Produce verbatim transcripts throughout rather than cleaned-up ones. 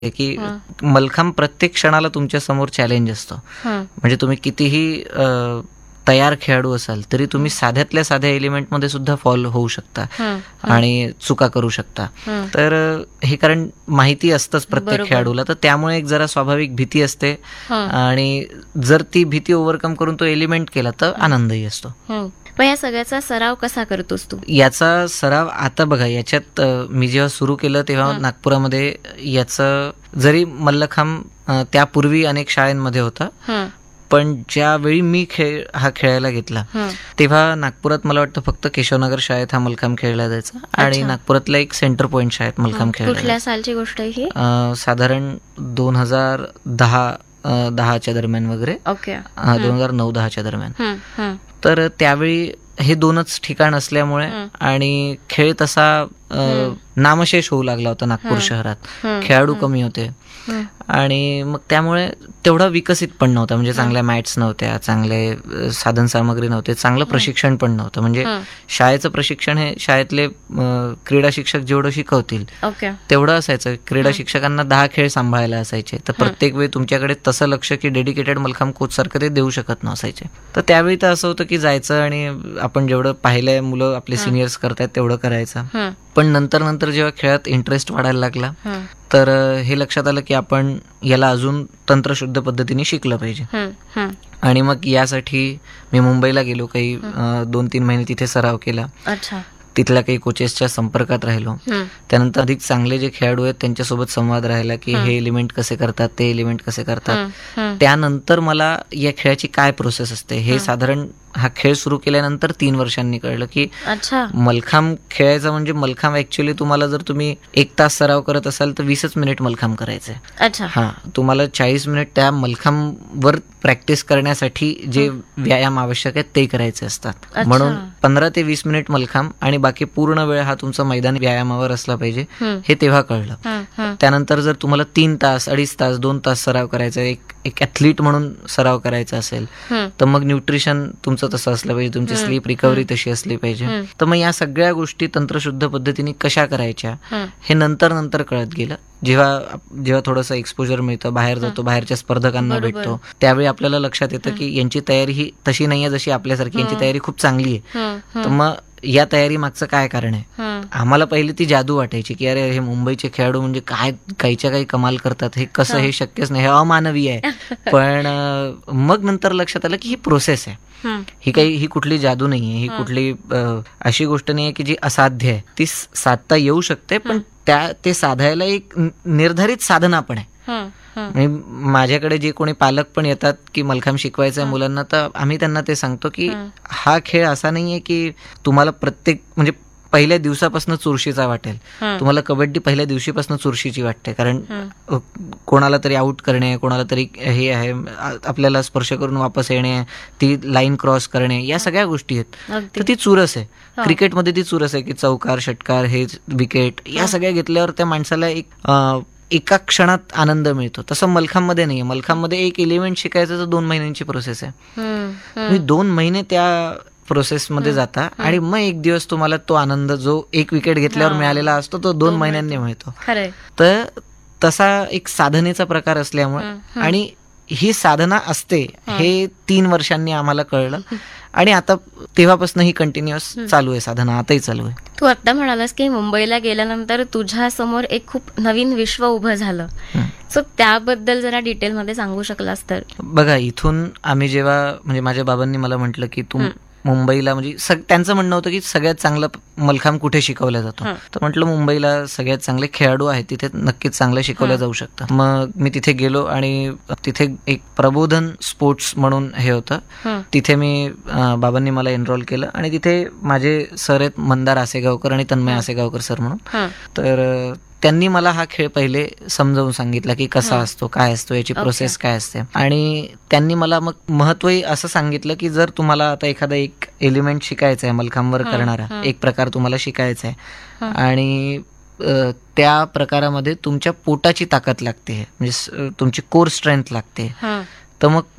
की हां. मलखांब प्रत्येक क्षणाला तुमच्या समोर चॅलेंज असतो. हां. म्हणजे तुम्ही कितीही अ, तयार खेळाडू असाल तरी तुम्ही साध्यातल्या साध्या एलिमेंटमध्ये सुद्धा फॉल होऊ शकता हां, हां. आणि चुका करू शकता. हां. तर अ, हे कारण माहिती असतंच प्रत्येक बरोबर. खेळाडूला, तर त्यामुळे एक जरा स्वाभाविक भीती असते हां. आणि जर ती भीती ओव्हरकम करून तो एलिमेंट केला तर आनंदही असतो. हं. पण या सगळ्याचा सराव कसा करतोस तू? याचा सराव आता बघा याच्यात अ, मी जेव्हा सुरू केलं तेव्हा हं. नागपुरामध्ये याचं जरी मल्लखांब अ, त्यापूर्वी अनेक शाळांमध्ये होता, हं. पण ज्यावेळी मी खेळ हा खेळायला घेतला हं. तेव्हा नागपुरात मला वाटतं फक्त केशवनगर शाळेत हा मलखांब खेळला जायचा आणि अच्छा. नागपुरातल्या एक सेंटर पॉईंट शाळेत मलखांब हं. खेळला कुठल्या जायचा. सालची गोष्ट आहे ही? अ, साधारण दोन हजार दहा अ, दहाच्या दरम्यान वगैरे, ओके. अ, दोन हजार नऊ दहाच्या दरम्यान. हं, हं. तर त्यावेळी हे दोनच ठिकाण असल्यामुळे हं. आणि खेळ तसा अ, हं. नामशेष होऊ लागला होता नागपूर हं. शहरात. हं. खेळाडू हं. कमी होते हं. आणि मग त्यामुळे तेवढा विकसित पण नव्हता. म्हणजे हं. चांगल्या मॅट्स नव्हत्या, चांगले अ, साधन सामग्री नव्हते, चांगलं हं. प्रशिक्षण पण नव्हतं. म्हणजे हं. शाळेचं प्रशिक्षण हे शाळेतले अ, क्रीडा शिक्षक जेवढं शिकवतील ओके. तेवढं असायचं. क्रीडा हं. शिक्षकांना दहा खेळ सांभाळायला असायचे, तर हं. प्रत्येक वेळी तुमच्याकडे तसं लक्ष की डेडिकेटेड मलखांब कोच सारखं ते देऊ शकत नसायचे. तर त्यावेळी तर असं होतं की जायचं आणि आपण जेवढं पाहिलंय मुलं आपले हं. सिनियर्स करतायत तेवढं करायचं. हं. पण नंतर नंतर जेव्हा खेळात इंटरेस्ट वाढायला लागला हं. तर अ, हे लक्षात आलं की आपण याला अजून तंत्रशुद्ध पद्धतीने शिकलं पाहिजे. हं. हं. आणि मग यासाठी मी मुंबईला गेलो. काही हं. अ, दोन तीन महिने तिथे सराव केला. अच्छा. तिथल्या काही कोचेसच्या संपर्कात राहिलो. हं. त्यानंतर अधिक चांगले जे खेळाडू आहेत त्यांच्यासोबत संवाद राहिला की हं. हे एलिमेंट कसे करतात, ते एलिमेंट कसे करतात. हं. हं. त्यानंतर मला या खेळाची काय प्रोसेस असते हे हं. साधारण हा खेळ सुरू केल्यानंतर तीन वर्षांनी कळलं की अच्छा. मलखांब खेळायचा म्हणजे मलखांब ॲक्च्युअली तुम्हाला जर तुम्ही एक तास सराव करत असाल तर वीसच मिनिट मलखांब करायचं आहे. अच्छा. हां, तुम्हाला चाळीस मिनिट त्या मलखांबवर प्रॅक्टिस करण्यासाठी जे हं. व्यायाम आवश्यक आहेत ते करायचे असतात. अच्छा. म्हणून पंधरा ते वीस मिनिट मलखांब आणि बाकी पूर्ण वेळ हा तुमचा मैदानी व्यायामावर असला पाहिजे हं. हे तेव्हा कळलं. हं. हं. त्यानंतर जर तुम्हाला तीन तास अडीच तास दोन तास सराव करायचा, एक एक ॲथलीट म्हणून सराव करायचा असेल हं. तर मग न्यूट्रिशन तुमचं तसं असलं पाहिजे, तुमची हं. स्लीप रिकव्हरी हं. तशी असली पाहिजे. हं. तर मग या सगळ्या गोष्टी तंत्रशुद्ध पद्धतीने कशा करायच्या हं. हे नंतर नंतर कळत गेलं. जेव्हा जेव्हा थोडंसं एक्सपोजर मिळतं, बाहेर जातो, बाहेरच्या स्पर्धकांना बरोबर. भेटतो, त्यावेळी आपल्याला लक्षात येतं की यांची तयारी ही तशी नाही आहे जशी आपल्यासारखी. यांची हं. तयारी खूप चांगली आहे. हं. तर हं. मग या तयारी मागचं काय कारण आहे? हं. आम्हाला पहिली ती जादू वाटायची की अरे हे मुंबईचे खेळाडू म्हणजे काय काहीच्या काही कमाल करतात, हे कसं, हं. हे शक्यच नाही, हे अमानवीय आहे. पण अ, मग नंतर लक्षात आलं की ही प्रोसेस आहे. हं. ही काही ही कुठली जादू नाही आहे, ही हं. कुठली अ, अशी गोष्ट नाही आहे की जी असाध्य आहे. ती स- साधता येऊ शकते, पण हं. त्या ते साधायला एक न- निर्धारित साधना पण आहे. हं. हं. म्हणजे माझ्याकडे जे कोणी पालक पण येतात की मलखांब शिकवायचं आहे हं. मुलांना, तर आम्ही त्यांना ते सांगतो की हं. हा खेळ असा नाही आहे की तुम्हाला प्रत्येक म्हणजे पहिल्या दिवसापासून चुरशीचा वाटेल. हं. तुम्हाला कबड्डी पहिल्या दिवशीपासून चुरशीची वाटते, कारण हं. अ, कोणाला तरी आऊट करणे, कोणाला तरी हे आहे, आ- आपल्याला स्पर्श करून वापस येणे, ती लाईन क्रॉस करणे, या सगळ्या गोष्टी आहेत. अगदी. तर ती चुरस आहे. हं. क्रिकेटमध्ये ती चुरस आहे की चौकार, षटकार, हे विकेट, या हं. सगळ्या घेतल्यावर त्या माणसाला एक अ, एका क्षणात आनंद मिळतो. तसं मलखांबमध्ये नाही आहे. मलखांबमध्ये एक एलिमेंट शिकायचं तर दोन महिन्यांची प्रोसेस आहे. हं. तुम्ही हं. दोन महिने त्या प्रोसेसमध्ये हं. जाता हं. आणि मग एक दिवस तुम्हाला तो आनंद जो एक विकेट घेतल्यावर हां. मिळालेला असतो तो दोन तो महिन्यांनी मिळतो. मिळतो. खरंय. तर तसा एक साधनेचा प्रकार असल्यामुळे हं. हं. आणि ही साधना असते हं. हे तीन वर्षांनी आम्हाला कळलं आणि आता तेव्हापासून ही कंटिन्युअस हं. चालू आहे साधना, आताही चालू आहे. तू आत्ता म्हणालास की मुंबईला गेल्यानंतर तुझ्या समोर एक खूप नवीन विश्व उभं झालं. हं. सो त्याबद्दल जरा डिटेलमध्ये सांगू शकलास तर. बघा, इथून आम्ही जेव्हा म्हणजे माझ्या बाबांनी मला म्हटलं की तू हं. मुंबईला, म्हणजे सग त्यांचं म्हणणं होतं की सगळ्यात चांगलं मलखांब कुठे शिकवला जातो, हं. तर म्हटलं मुंबईला सगळ्यात चांगले खेळाडू आहेत, तिथे नक्कीच चांगलं शिकवलं हं. जाऊ शकतं. मग मी तिथे गेलो आणि तिथे एक प्रबोधन स्पोर्ट्स म्हणून हे होतं. हं. तिथे मी अ, बाबांनी मला एनरोल केलं आणि तिथे माझे सर आहेत मंदार आसेगावकर आणि तन्मय हं. आसेगावकर सर म्हणून. हं. तर अ, त्यांनी मला हा खेळ पहिले समजावून सांगितला की कसा हं. असतो, काय असतो, याची ओके. प्रोसेस काय असते. आणि त्यांनी मला मग महत्त्वही असं सांगितलं की जर तुम्हाला आता एखादा एक एलिमेंट शिकायचा आहे, मलखांबवर हं. करणारा हं. एक प्रकार तुम्हाला शिकायचा आहे हं. आणि अ, त्या प्रकारामध्ये तुमच्या पोटाची ताकद लागते, म्हणजे स- तुमची कोर स्ट्रेंथ लागते, हं. तर मग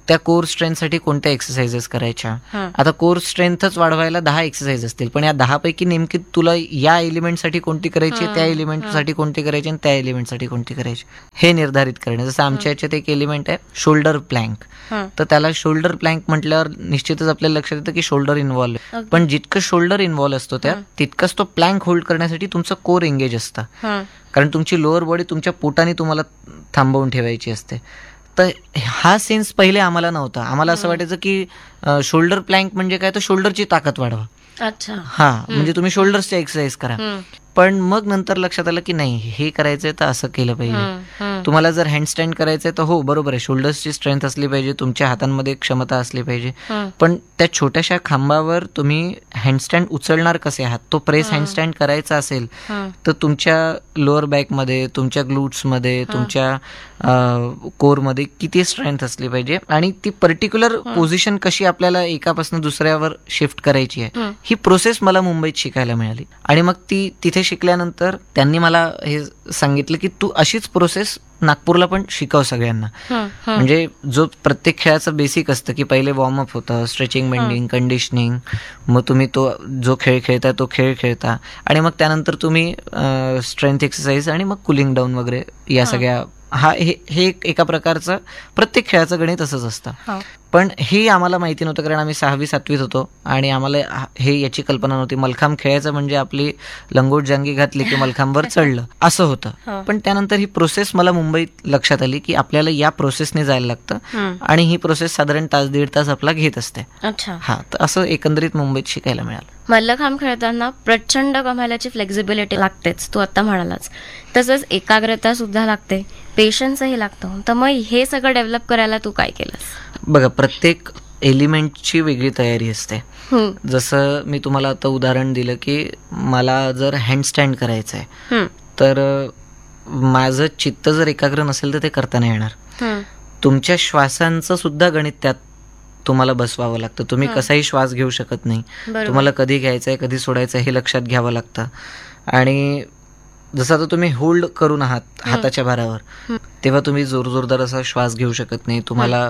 त्या कोर स्ट्रेंथसाठी कोणत्या एक्सरसाइजेस करायच्या. हा. आता कोर स्ट्रेंथच वाढवायला दहा एक्सरसाइज असतील, पण या दहा पैकी नेमकी तुला या एलिमेंटसाठी कोणती करायची, हा. त्या एलिमेंटसाठी कोणती करायची आणि त्या एलिमेंटसाठी कोणती करायची हे निर्धारित करणे. जसं आमच्या याच्यात एक एलिमेंट आहे शोल्डर प्लँक, हा. तर त्याला शोल्डर प्लँक म्हटल्यावर निश्चितच आपल्याला लक्षात येतं की शोल्डर इन्व्हॉल्व आहे. अगदी. पण जितकं शोल्डर इन्व्हॉल्व असतो त्यात हा. तितकंच तो प्लँक होल्ड करण्यासाठी तुमचं कोर एंगेज असतं, हा. कारण तुमची लोअर बॉडी तुमच्या पोटाने तुम्हाला थांबवून ठेवायची असते. तर हा सेन्स पहिले आम्हाला नव्हता. आम्हाला असं वाटायचं की शोल्डर प्लँक म्हणजे काय, तर शोल्डरची ताकद वाढवा. अच्छा. हा, म्हणजे तुम्ही शोल्डर्सची एक्सरसाइज करा. हम्म. पण मग नंतर लक्षात आलं की नाही, हे करायचंय तर असं केलं पाहिजे. हम्म. हम्म. तुम्हाला जर हँडस्टँड करायचंय तर हो बरोबर आहे, शोल्डर्सची स्ट्रेंथ असली पाहिजे, तुमच्या हातांमध्ये क्षमता असली पाहिजे. हम्म. पण त्या छोट्याशा खांबावर तुम्ही हँडस्टँड उचलणार कसे आहात, तो प्रेस हँडस्टँड करायचा असेल हम्म. तर तुमच्या लोअर बॅकमध्ये, तुमच्या ग्लूट्समध्ये, तुमच्या कोरमध्ये किती स्ट्रेंथ असली पाहिजे आणि ती पर्टिक्युलर पोझिशन कशी आपल्याला एकापासून दुसऱ्यावर शिफ्ट करायची आहे, हम्म. ही प्रोसेस मला मुंबईत शिकायला मिळाली. आणि मग ती तिथे शिकल्यानंतर त्यांनी मला हे सांगितलं की तू अशीच प्रोसेस नागपूरला पण शिकव सगळ्यांना. हम्म. हम्म. म्हणजे जो प्रत्येक खेळाचं बेसिक असतं की पहिले वॉर्मअप होतं, स्ट्रेचिंग, बेंडिंग, कंडिशनिंग, मग तुम्ही तो जो खेळ खेळता तो खेळ खेळता आणि मग त्यानंतर तुम्ही स्ट्रेंथ एक्सरसाइज आणि मग कुलिंग डाऊन वगैरे या सगळ्या, हा हे हे एक एका प्रकारचं प्रत्येक खेळाचं गणित असंच असतं. हो. पण हे आम्हाला माहिती नव्हतं, कारण आम्ही सहावी सातवीत होतो आणि आम्हाला हा- हे याची कल्पना नव्हती. मलखांब खेळायचं म्हणजे आपली लंगोट जांगी घातली की मलखांबवर चढलं असं हो. होतं. पण त्यानंतर ही प्रोसेस मला मुंबईत लक्षात आली की आपल्याला या प्रोसेसने जायला लागतं हम्म. आणि ही प्रोसेस साधारण तास दीड तास आपला घेत असते. अच्छा. हा, तर असं एकंदरीत मुंबईत शिकायला मिळालं. मल्लखांब खेळताना प्रचंड कमालाची फ्लेक्झिबिलिटी लागतेच, तू आता म्हणालाच. तसंच एकाग्रता सुद्धा लागते, पेशन्सही लागतो. तर मग हे सगळं डेव्हलप करायला तू काय केलंस? बघा, प्रत्येक एलिमेंटची वेगळी तयारी असते. हम्म. जसं मी तुम्हाला आता उदाहरण दिलं की मला जर हँडस्टँड करायचं आहे हम्म. तर अ, माझं चित्त जर एकाग्र नसेल तर ते करता नाही येणार. हम्म. तुमच्या श्वासांचं सुद्धा गणित त्यात तुम्हाला बसवावं लागतं. तुम्ही कसाही श्वास घेऊ शकत नाही. बरोबर. तुम्हाला कधी घ्यायचं आहे, कधी सोडायचं आहे हे लक्षात घ्यावं लागतं. आणि जसं आता तुम्ही होल्ड करून आहात हाताच्या भारावर, तेव्हा तुम्ही जोर जोरदार असा श्वास घेऊ शकत नाही. तुम्हाला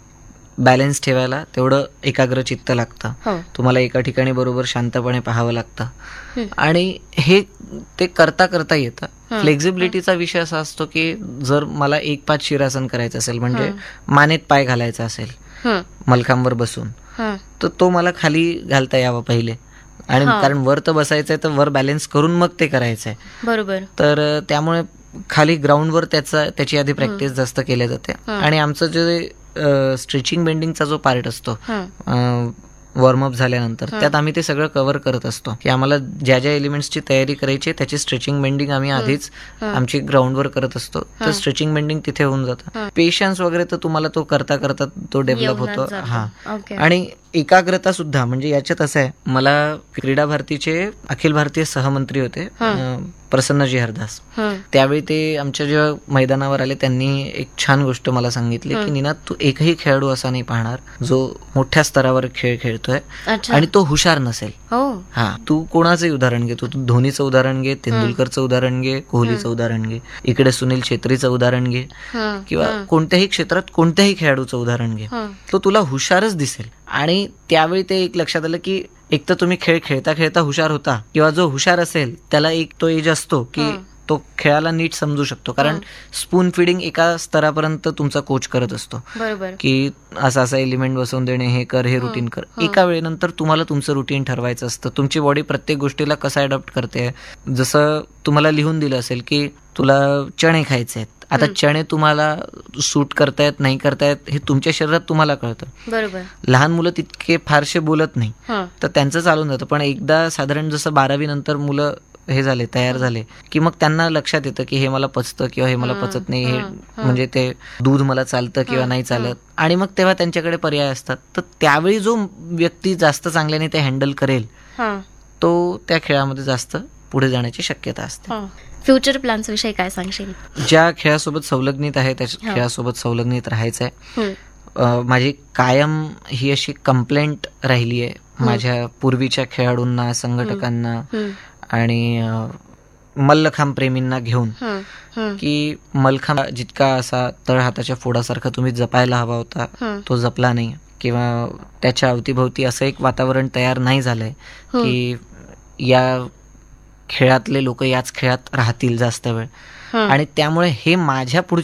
बॅलन्स ठेवायला तेवढं एकाग्र चित्त लागतं. हो. तुम्हाला एका ठिकाणी बरोबर शांतपणे पाहावं लागतं. हम्म. आणि हे ते करता करता येतं. फ्लेक्झिबिलिटीचा विषय असा असतो की जर मला एक पाच शिरासन करायचं असेल, म्हणजे मानेत पाय घालायचा असेल हम्म. मलखांबवर बसून, हम्म. तर तो मला खाली घालता यावा पहिले. आणि हा. कारण वर तर बसायचंय तर वर बॅलन्स करून मग ते करायचंय. बरोबर. तर अ, त्यामुळे खाली ग्राउंडवर त्याचा त्याची आधी प्रॅक्टिस जास्त केली जाते. आणि आमचं जे स्ट्रेचिंग बेंडिंगचा जो पार्ट असतो हम्म. वॉर्मअप झाल्यानंतर, त्यात आम्ही ते सगळं कव्हर करत असतो की आम्हाला ज्या ज्या एलिमेंट्सची तयारी करायची आहे त्याची स्ट्रेचिंग बेंडिंग आम्ही आधीच आमची ग्राउंडवर करत असतो. तर स्ट्रेचिंग बेंडिंग तिथे होऊन जातं. पेशन्स वगैरे तर तुम्हाला तो करता करता तो डेव्हलप येऊनच होतो. जातो. हा, ओके. आणि एकाग्रता सुद्धा म्हणजे याच्यात असं आहे, मला क्रीडा भारतीचे अखिल भारतीय सहमंत्री होते अ, प्रसन्नजी हरदास. हम्म. त्यावेळी ते आमच्या जेव्हा मैदानावर आले त्यांनी एक छान गोष्ट मला सांगितली की निनाद, तू एकही खेळाडू असा नाही पाहणार जो मोठ्या स्तरावर खेळ खेळतोय अच्छा. आणि तो हुशार नसेल. हो. हा, तू कोणाचंही उदाहरण घे, तू तू धोनीचं उदाहरण घे, तेंडुलकरचं उदाहरण घे, कोहलीचं उदाहरण घे, इकडे सुनील छेत्रीचं उदाहरण घे, हम्म. किंवा कोणत्याही क्षेत्रात कोणत्याही खेळाडूचं उदाहरण घे, हम्म. तो तुला हुशारच दिसेल. आणि त्यावेळी ते एक लक्षात आलं की एक तर तुम्ही खेळ खेळता खेळता हुशार होता, किंवा जो हुशार असेल त्याला एक तो एज असतो की तो खेळाला नीट समजू शकतो. कारण स्पून फिडिंग एका स्तरापर्यंत तुमचा कोच करत असतो बरोबर. की असा असा एलिमेंट बसवून देणे, हे कर, हे रुटीन कर. एका वेळेनंतर तुम्हाला तुमचं रुटीन ठरवायचं असतं. तुमची बॉडी प्रत्येक गोष्टीला कसं अडॉप्ट करते. जसं तुम्हाला लिहून दिलं असेल की तुला चणे खायचे आहेत, आता चणे तुम्हाला सूट करतायत नाही करतायत हे तुमच्या शरीरात तुम्हाला कळतं. बरोबर. लहान मुलं तितके फारसे बोलत नाही, हं. तर त्यांचं चालून जातं. पण एकदा साधारण जसं बारावी नंतर मुलं हे झाले, तयार झाले की मग त्यांना लक्षात येतं की हे मला पचतं किंवा हे मला पचत नाही, हे म्हणजे ते दूध मला चालतं किंवा नाही चालत. आणि मग तेव्हा त्यांच्याकडे पर्याय असतात. तर त्यावेळी जो व्यक्ती जास्त चांगल्याने ते हँडल करेल हं. तो त्या खेळामध्ये जास्त पुढे जाण्याची शक्यता असते. हं. फ्युचर प्लॅन्स विषयी काय सांगशील? ज्या खेळासोबत संलग्नित आहे त्या हा. खेळासोबत संलग्नित राहायचं आहे. हं. अ, माझी कायम ही अशी कंप्लेंट राहिली आहे माझ्या पूर्वीच्या खेळाडूंना, संघटकांना हं. आणि अ, मल्लखांब प्रेमींना घेऊन हम्म, हम्म, की मलखांब जितका असा तळ हाताच्या फोडासारखा तुम्ही जपायला हवा होता हम्म. तो जपला नाही, किंवा त्याच्या अवतीभोवती असं एक वातावरण तयार नाही झालंय की या खेळातले लोक याच खेळात राहतील जास्त वेळ. हम्म. आणि त्यामुळे हे माझ्या पुढच्या